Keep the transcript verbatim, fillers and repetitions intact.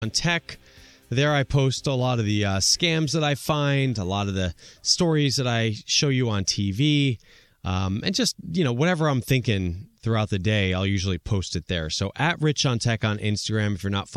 on Tech. There I post a lot of the uh, scams that I find, a lot of the stories that I show you on T V, um, and just, you know, whatever I'm thinking throughout the day, I'll usually post it there. So at Rich on Tech on Instagram, if you're not following